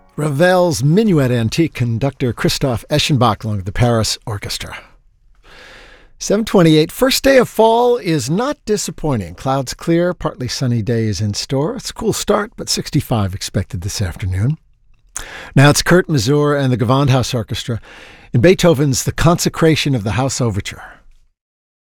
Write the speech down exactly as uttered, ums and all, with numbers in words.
Ravel's Minuet Antique conductor Christoph Eschenbach along with the Paris Orchestra. seven twenty-eight. First day of fall is not disappointing. Clouds clear, partly sunny days in store. It's a cool start, but sixty-five expected this afternoon. Now it's Kurt Masur and the Gewandhaus Orchestra in Beethoven's The Consecration of the House Overture.